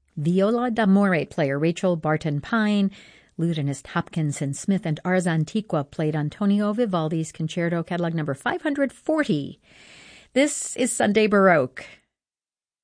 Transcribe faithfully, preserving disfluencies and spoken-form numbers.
Viola d'amore player Rachel Barton Pine, lutenist Hopkinson Smith, and Ars Antiqua played Antonio Vivaldi's Concerto, catalog number five hundred forty. This is Sunday Baroque.